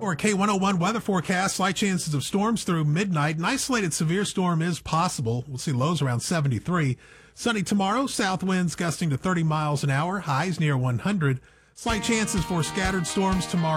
For a K101 weather forecast, slight chances of storms through midnight. An isolated severe storm is possible. We'll see lows around 73. Sunny tomorrow, south winds gusting to 30 miles an hour, highs near 100. Slight chances for scattered storms tomorrow.